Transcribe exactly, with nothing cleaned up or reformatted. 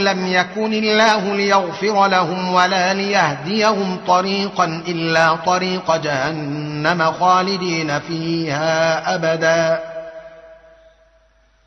لم يكن الله ليغفر لهم ولا ليهديهم طريقا إلا طريق جهنم خالدين فيها أبدا